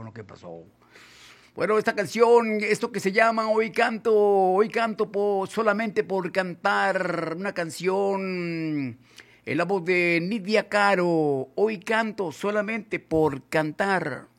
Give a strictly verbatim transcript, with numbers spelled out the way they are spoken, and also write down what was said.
teléfono, ¿qué pasó? Bueno, esta canción, esto que se llama Hoy Canto, Hoy Canto po- solamente por cantar, una canción en la voz de Nidia Caro. Hoy canto solamente por cantar.